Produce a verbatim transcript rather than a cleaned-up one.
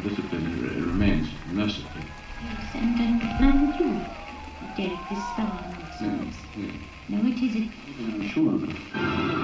discipline r- remains merciful. Yes, and, and neither you, Derek, this fellow. Yes, yes. No, it isn't. I'm sure of it.